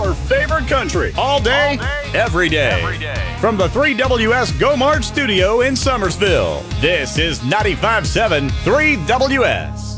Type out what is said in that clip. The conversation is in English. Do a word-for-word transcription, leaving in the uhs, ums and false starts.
your favorite country. All day, All day, every day. every day. From the three W S Go Mart studio in Summersville, this is ninety-five point seven three W S.